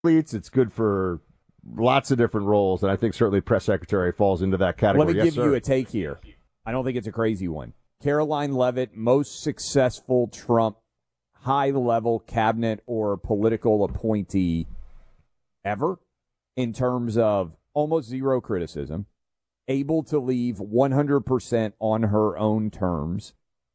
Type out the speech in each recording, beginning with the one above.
athletes. It's good for lots of different roles, and I think certainly press secretary falls into that category. Let me give you a take here. I don't think it's a crazy one. Caroline Leavitt, most successful Trump high-level cabinet or political appointee ever in terms of almost zero criticism, able to leave 100% on her own terms,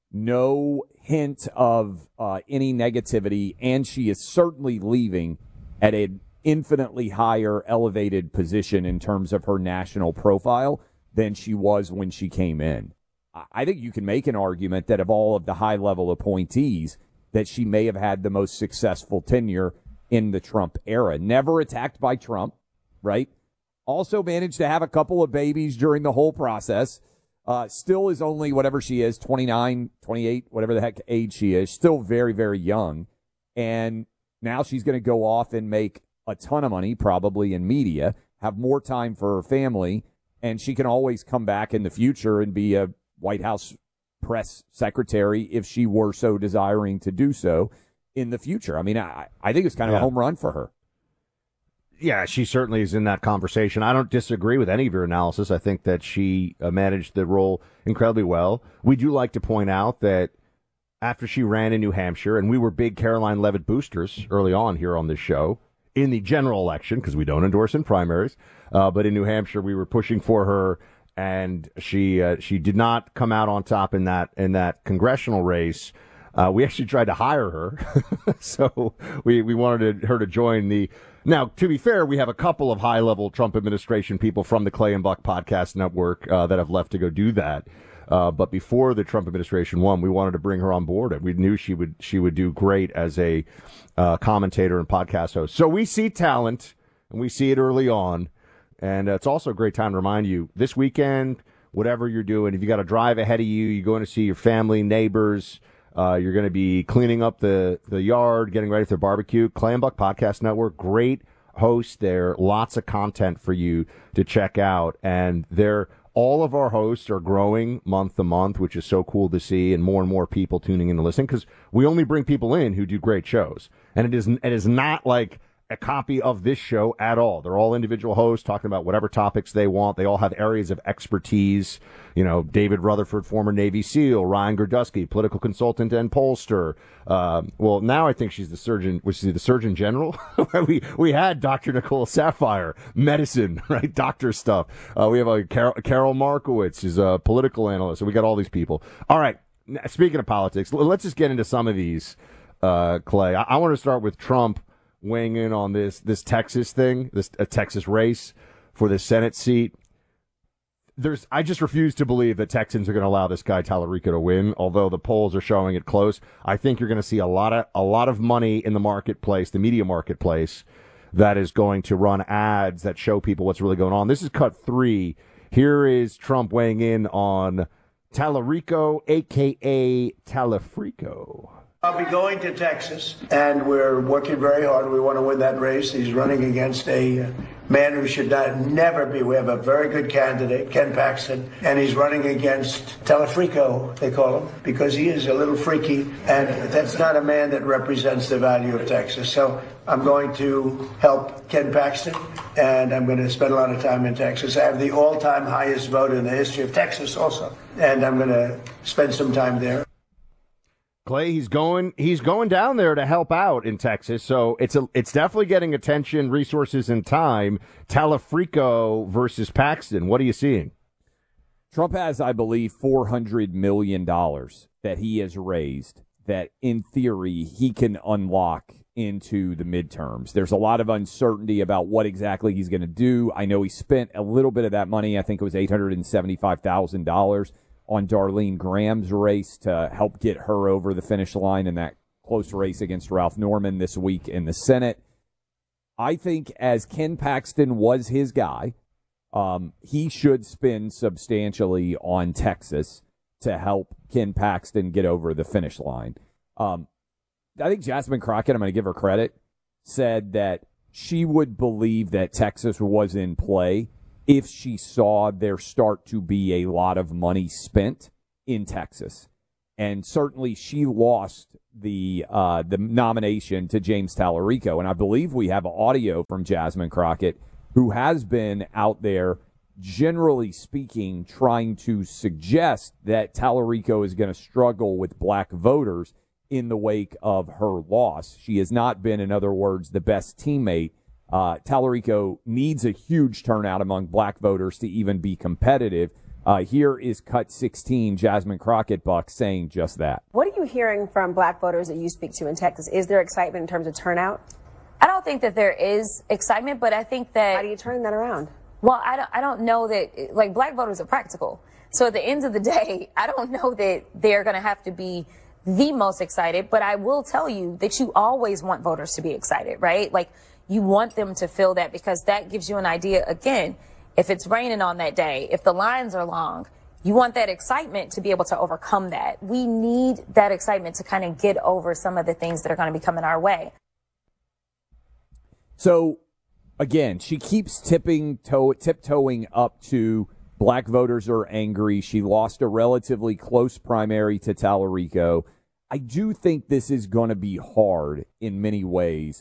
no hint of any negativity, and she is certainly leaving at an infinitely higher elevated position in terms of her national profile than she was when she came in. I think you can make an argument that of all of the high-level appointees, that she may have had the most successful tenure in the Trump era. Never attacked by Trump, right? Also managed to have a couple of babies during the whole process. Still is only whatever she is, 29, 28, whatever the heck age she is. Still very, very young. And now she's going to go off and make a ton of money, probably in media, have more time for her family, and she can always come back in the future and be a White House press secretary if she were so desiring to do so in the future. I mean, I think it's kind of a home run for her. Yeah, she certainly is in that conversation. I don't disagree with any of your analysis. I think that she managed the role incredibly well. We do like to point out that after she ran in New Hampshire, and we were big Caroline Leavitt boosters early on here on this show, in the general election, because we don't endorse in primaries, but in New Hampshire we were pushing for her, and she did not come out on top in that congressional race. We actually tried to hire her, so we wanted her to join the. Now, to be fair, we have a couple of high-level Trump administration people from the Clay and Buck podcast network that have left to go do that. But before the Trump administration won, we wanted to bring her on board, and we knew she would do great as a commentator and podcast host. So we see talent, and we see it early on, and it's also a great time to remind you, this weekend, whatever you're doing, if you got a drive ahead of you, you're going to see your family, neighbors, you're going to be cleaning up the yard, getting ready for the barbecue. Clay and Buck Podcast Network, great hosts there, lots of content for you to check out, and all of our hosts are growing month to month, which is so cool to see, and more people tuning in to listen, because we only bring people in who do great shows. And it is not like a copy of this show at all. They're all individual hosts talking about whatever topics they want. They all have areas of expertise. You know, David Rutherford, former Navy SEAL, Ryan Gerdusky, political consultant and pollster. Well, now I think she's the surgeon, which is the Surgeon General. we had Dr. Nicole Sapphire, medicine, right? Doctor stuff. We have Carol Markowitz, who's a political analyst. So we got all these people. All right. Speaking of politics, let's just get into some of these, Clay. I want to start with Trump weighing in on this Texas thing, this Texas race for the Senate seat. I just refuse to believe that Texans are going to allow this guy Tallarico to win, although the polls are showing it close. I think you're going to see a lot of money in the marketplace, the media marketplace, that is going to run ads that show people what's really going on. This is cut 3. Here is Trump weighing in on Tallarico, a.k.a. Talafrico. I'll be going to Texas, and we're working very hard. We want to win that race. He's running against a man who should never be. We have a very good candidate, Ken Paxton, and he's running against Talafrico, they call him, because he is a little freaky, and that's not a man that represents the value of Texas. So I'm going to help Ken Paxton, and I'm going to spend a lot of time in Texas. I have the all-time highest vote in the history of Texas also, and I'm going to spend some time there. Clay, he's going down there to help out in Texas, so it's definitely getting attention, resources, and time. Talafrico versus Paxton. What are you seeing? Trump has, I believe, $400 million that he has raised that, in theory, he can unlock into the midterms. There's a lot of uncertainty about what exactly he's going to do. I know he spent a little bit of that money. I think it was $875,000 on Darlene Graham's race to help get her over the finish line in that close race against Ralph Norman this week in the Senate. I think as Ken Paxton was his guy, he should spend substantially on Texas to help Ken Paxton get over the finish line. I think Jasmine Crockett, I'm going to give her credit, said that she would believe that Texas was in play if she saw there start to be a lot of money spent in Texas. And certainly she lost the nomination to James Tallarico. And I believe we have audio from Jasmine Crockett, who has been out there, generally speaking, trying to suggest that Tallarico is going to struggle with black voters in the wake of her loss. She has not been, in other words, the best teammate. Tallarico needs a huge turnout among black voters to even be competitive. Here is Cut 16, Jasmine Crockett Buck, saying just that. What are you hearing from black voters that you speak to in Texas? Is there excitement in terms of turnout? I don't think that there is excitement, but I think that... How do you turn that around? Well, I don't know that, like, black voters are practical. So at the end of the day, I don't know that they're going to have to be the most excited, but I will tell you that you always want voters to be excited, right? Like, you want them to feel that, because that gives you an idea, again, if it's raining on that day, if the lines are long, you want that excitement to be able to overcome that. We need that excitement to kind of get over some of the things that are going to be coming our way. So, again, she keeps tiptoeing up to black voters are angry. She lost a relatively close primary to Tallarico. I do think this is going to be hard in many ways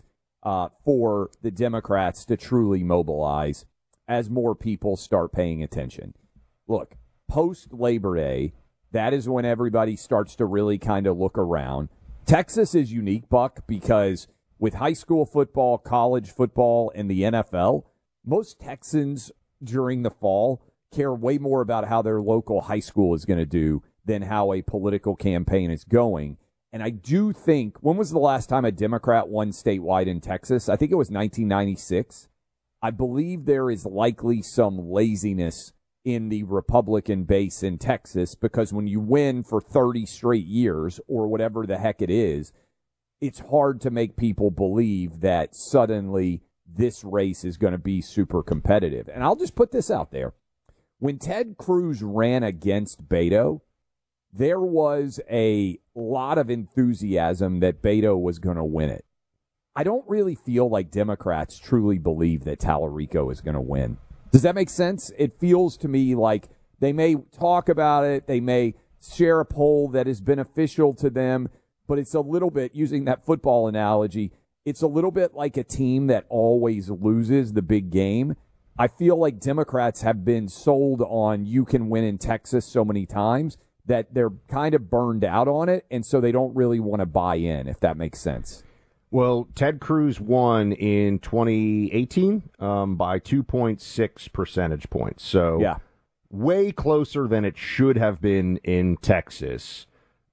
for the Democrats to truly mobilize as more people start paying attention. Look, post-Labor Day, that is when everybody starts to really kind of look around. Texas is unique, Buck, because with high school football, college football, and the NFL, most Texans during the fall care way more about how their local high school is going to do than how a political campaign is going. And I do think, when was the last time a Democrat won statewide in Texas? I think it was 1996. I believe there is likely some laziness in the Republican base in Texas, because when you win for 30 straight years, or whatever the heck it is, it's hard to make people believe that suddenly this race is going to be super competitive. And I'll just put this out there. When Ted Cruz ran against Beto, there was a lot of enthusiasm that Beto was going to win it. I don't really feel like Democrats truly believe that Tallarico is going to win. Does that make sense? It feels to me like they may talk about it, they may share a poll that is beneficial to them, but it's a little bit, using that football analogy, it's a little bit like a team that always loses the big game. I feel like Democrats have been sold on you can win in Texas so many times that they're kind of burned out on it, and so they don't really want to buy in, if that makes sense. Well, Ted Cruz won in 2018 by 2.6 percentage points. So yeah, way closer than it should have been in Texas.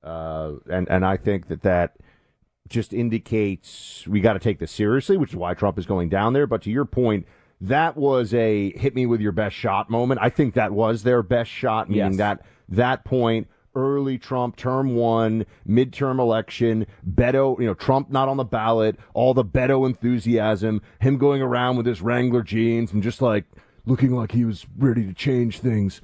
And I think that just indicates we got to take this seriously, which is why Trump is going down there. But to your point, that was a hit me with your best shot moment. I think that was their best shot, meaning that point, early Trump, term one, midterm election, Beto, Trump not on the ballot, all the Beto enthusiasm, him going around with his Wrangler jeans and just like looking like he was ready to change things.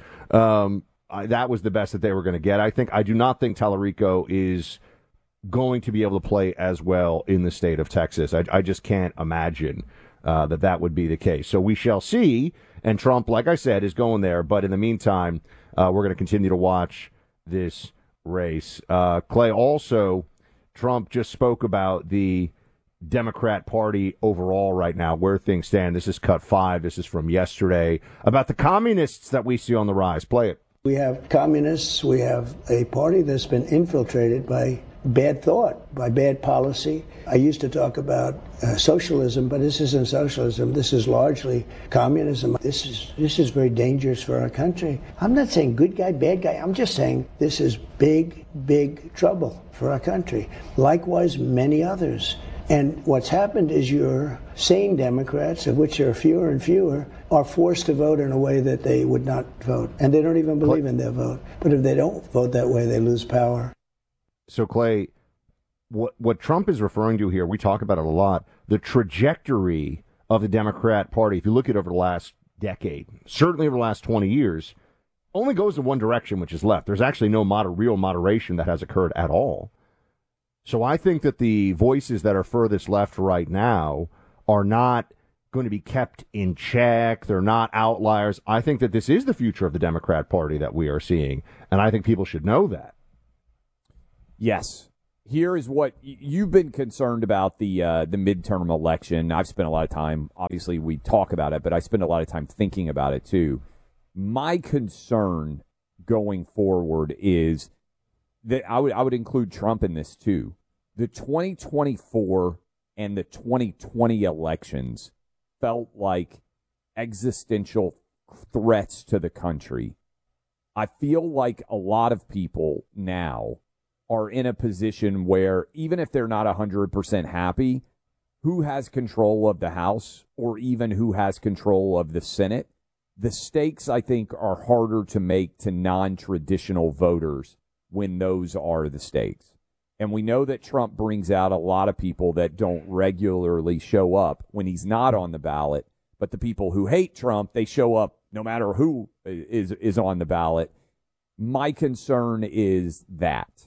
That was the best that they were going to get. I do not think Tallarico is going to be able to play as well in the state of Texas. I just can't imagine that would be the case. So we shall see. And Trump, like I said, is going there. But in the meantime, we're going to continue to watch this race. Clay, also, Trump just spoke about the Democrat Party overall right now, where things stand. This is Cut 5. This is from yesterday, about the communists that we see on the rise. Play it. We have communists. We have a party that's been infiltrated by bad thought, by bad policy. I used to talk about socialism, but this isn't socialism. This is largely communism. This is very dangerous for our country. I'm not saying good guy, bad guy. I'm just saying this is big, big trouble for our country. Likewise, many others. And what's happened is your sane Democrats, of which there are fewer and fewer, are forced to vote in a way that they would not vote. And they don't even believe in their vote. But if they don't vote that way, they lose power. So, Clay, what Trump is referring to here, we talk about it a lot, the trajectory of the Democrat Party, if you look at it over the last decade, certainly over the last 20 years, only goes in one direction, which is left. There's actually no real moderation that has occurred at all. So I think that the voices that are furthest left right now are not going to be kept in check. They're not outliers. I think that this is the future of the Democrat Party that we are seeing, and I think people should know that. Yes. Here is what you've been concerned about the midterm election. I've spent a lot of time, obviously we talk about it, but I spend a lot of time thinking about it too. My concern going forward is that I would include Trump in this too. The 2024 and the 2020 elections felt like existential threats to the country. I feel like a lot of people now are in a position where even if they're not 100% happy, who has control of the House or even who has control of the Senate, the stakes, I think, are harder to make to non-traditional voters when those are the stakes. And we know that Trump brings out a lot of people that don't regularly show up when he's not on the ballot. But the people who hate Trump, they show up no matter who is on the ballot. My concern is that.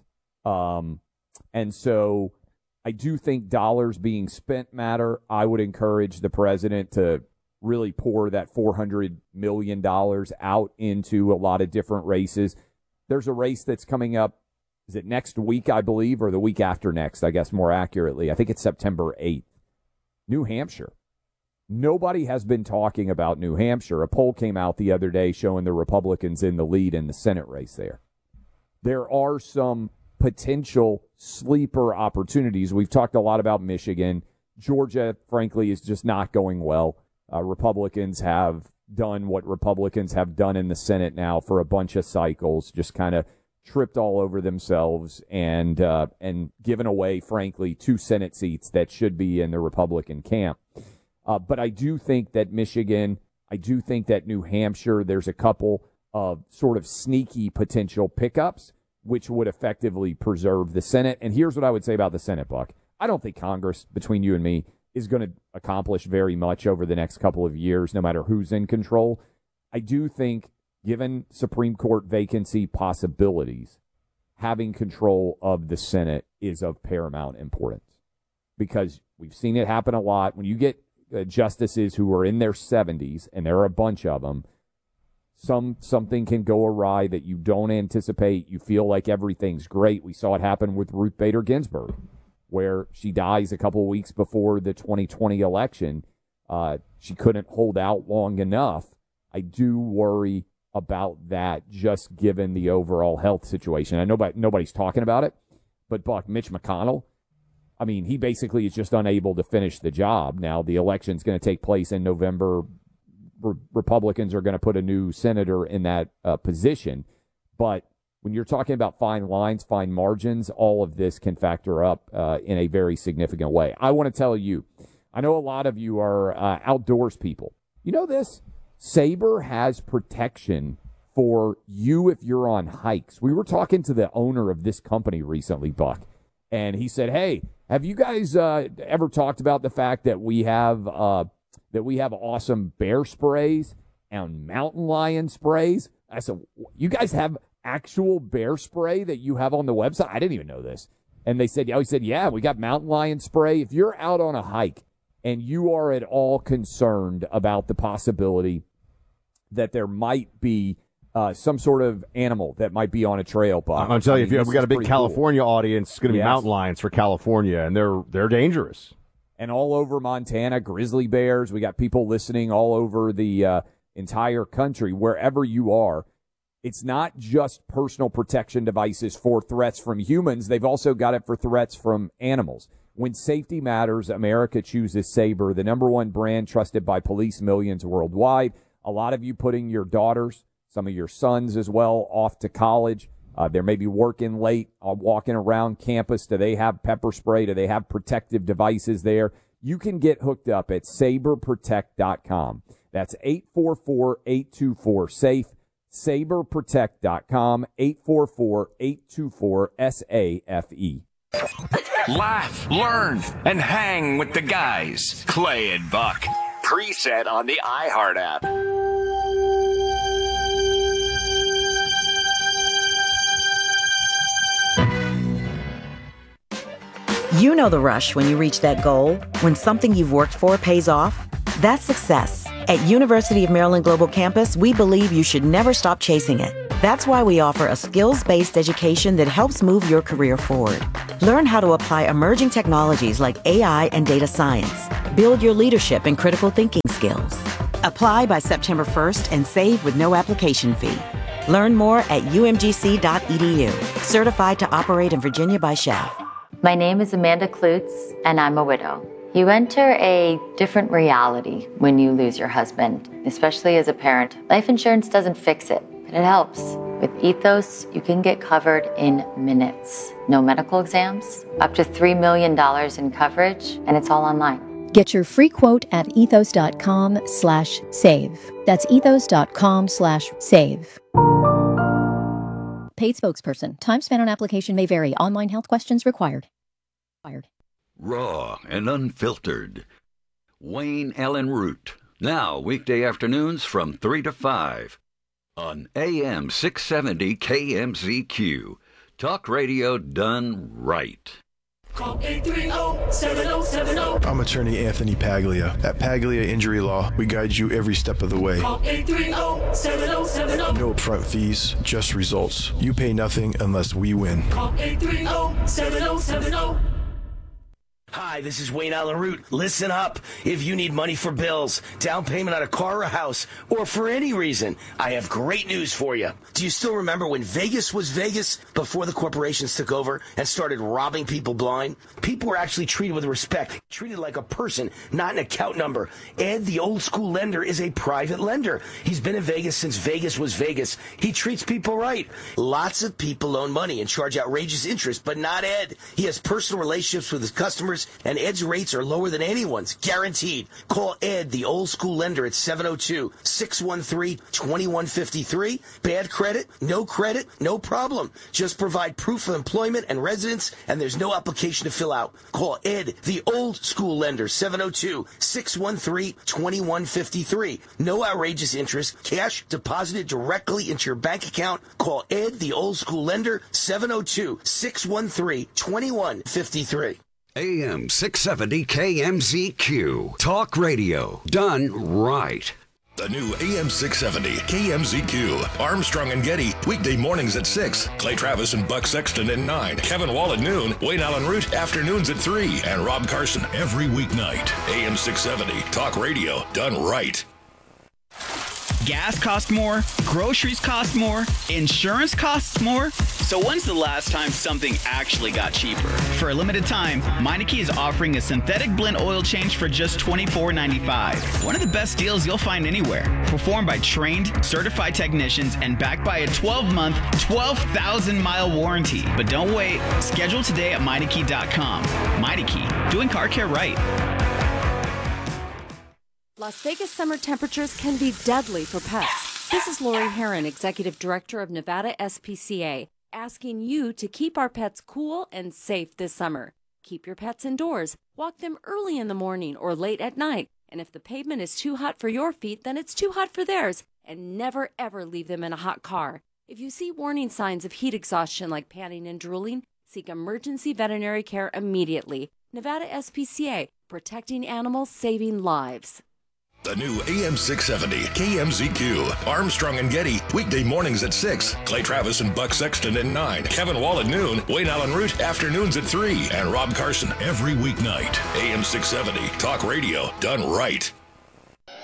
And so I do think dollars being spent matter. I would encourage the president to really pour that $400 million out into a lot of different races. There's a race that's coming up. Is it next week, I believe, or the week after next, I guess more accurately? I think it's September 8th. New Hampshire. Nobody has been talking about New Hampshire. A poll came out the other day showing the Republicans in the lead in the Senate race there. There are some potential sleeper opportunities. We've talked a lot about Michigan. Georgia, frankly, is just not going well. Republicans have done what Republicans have done in the Senate now for a bunch of cycles, just kind of tripped all over themselves and given away, frankly, 2 Senate seats that should be in the Republican camp. But I do think that Michigan, I do think that New Hampshire, there's a couple of sort of sneaky potential pickups, which would effectively preserve the Senate. And here's what I would say about the Senate, Buck. I don't think Congress, between you and me, is going to accomplish very much over the next couple of years, no matter who's in control. I do think, given Supreme Court vacancy possibilities, having control of the Senate is of paramount importance, because we've seen it happen a lot. When you get justices who are in their 70s, and there are a bunch of them, something can go awry that you don't anticipate. You feel like everything's great. We saw it happen with Ruth Bader Ginsburg, where she dies a couple of weeks before the 2020 election. She couldn't hold out long enough. I do worry about that, just given the overall health situation. I know nobody's talking about it, but Buck, Mitch McConnell, I mean, he basically is just unable to finish the job. Now, the election's going to take place in November. Republicans are going to put a new senator in that position. But when you're talking about fine lines, fine margins, all of this can factor up in a very significant way. I want to tell you, I know a lot of you are outdoors people. You know this? Sabre has protection for you if you're on hikes. We were talking to the owner of this company recently, Buck, and he said, hey, have you guys ever talked about the fact that we have awesome bear sprays and mountain lion sprays? I said, you guys have actual bear spray that you have on the website? I didn't even know this. And they said, yeah, we got mountain lion spray. If you're out on a hike and you are at all concerned about the possibility that there might be some sort of animal that might be on a trail, Buck. I'm going to tell you, we got a big California audience. It's going to be mountain lions for California, and they're dangerous. And all over Montana, grizzly bears. We got people listening all over the entire country, wherever you are. It's not just personal protection devices for threats from humans. They've also got it for threats from animals. When safety matters, America chooses Sabre, the #1 brand trusted by police millions worldwide. A lot of you putting your daughters, some of your sons as well, off to college. They may be working late, walking around campus. Do they have pepper spray? Do they have protective devices there? You can get hooked up at SabreProtect.com. That's 844-824-SAFE. SabreProtect.com, 844-824-SAFE. Laugh, learn, and hang with the guys. Clay and Buck. Preset on the iHeart app. You know the rush when you reach that goal, when something you've worked for pays off. That's success. At University of Maryland Global Campus, we believe you should never stop chasing it. That's why we offer a skills-based education that helps move your career forward. Learn how to apply emerging technologies like AI and data science. Build your leadership and critical thinking skills. Apply by September 1st and save with no application fee. Learn more at umgc.edu. Certified to operate in Virginia by Shell. My name is Amanda Klutz, and I'm a widow. You enter a different reality when you lose your husband, especially as a parent. Life insurance doesn't fix it, but it helps. With Ethos, you can get covered in minutes. No medical exams, up to $3 million in coverage, and it's all online. Get your free quote at ethos.com/save. That's ethos.com/save. Paid spokesperson. Time spent on application may vary. Online health questions required. Raw and unfiltered. Wayne Allen Root. Now, weekday afternoons from 3 to 5 on AM 670 KMZQ. Talk radio done right. Call 830-7070. I'm attorney Anthony Paglia. At Paglia Injury Law, we guide you every step of the way. Call 830-7070. No upfront fees, just results. You pay nothing unless we win. Call 830-7070. Hi, this is Wayne Allen Root. Listen up. If you need money for bills, down payment on a car or a house, or for any reason, I have great news for you. Do you still remember when Vegas was Vegas before the corporations took over and started robbing people blind? People were actually treated with respect, treated like a person, not an account number. Ed, the old school lender, is a private lender. He's been in Vegas since Vegas was Vegas. He treats people right. Lots of people loan money and charge outrageous interest, but not Ed. He has personal relationships with his customers, and Ed's rates are lower than anyone's, guaranteed. Call Ed, the old school lender, at 702-613-2153. Bad credit, no problem. Just provide proof of employment and residence, and there's no application to fill out. Call Ed, the old school lender, 702-613-2153. No outrageous interest, cash deposited directly into your bank account. Call Ed, the old school lender, 702-613-2153. AM 670 KMZQ. Talk radio done right. The new AM 670 KMZQ. Armstrong and Getty. Weekday mornings at 6. Clay Travis and Buck Sexton at 9. Kevin Wall at noon. Wayne Allen Root afternoons at 3. And Rob Carson every weeknight. AM 670. Talk radio done right. Gas costs more, groceries cost more, insurance costs more. So when's the last time something actually got cheaper? For a limited time, Meineke is offering a synthetic blend oil change for just $24.95. One of the best deals you'll find anywhere. Performed by trained, certified technicians and backed by a 12-month, 12,000-mile warranty. But don't wait. Schedule today at Meineke.com. Meineke, doing car care right. Las Vegas summer temperatures can be deadly for pets. This is Lori Herron, Executive Director of Nevada SPCA, asking you to keep our pets cool and safe this summer. Keep your pets indoors. Walk them early in the morning or late at night. And if the pavement is too hot for your feet, then it's too hot for theirs. And never, ever leave them in a hot car. If you see warning signs of heat exhaustion like panting and drooling, seek emergency veterinary care immediately. Nevada SPCA, protecting animals, saving lives. The new AM 670 KMZQ. Armstrong and Getty. Weekday mornings at 6. Clay Travis and Buck Sexton at 9. Kevin Wall at noon. Wayne Allen Root afternoons at 3. And Rob Carson every weeknight. AM 670. Talk radio done right.